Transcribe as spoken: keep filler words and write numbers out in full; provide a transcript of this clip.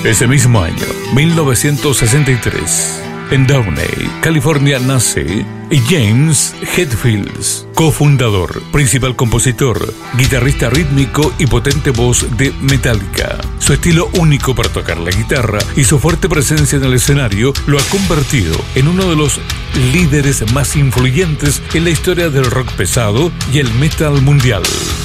Ese mismo año, mil novecientos sesenta y tres, en Downey, California, nace James Hetfield, cofundador, principal compositor, guitarrista rítmico y potente voz de Metallica. Su estilo único para tocar la guitarra y su fuerte presencia en el escenario lo ha convertido en uno de los líderes más influyentes en la historia del rock pesado y el metal mundial.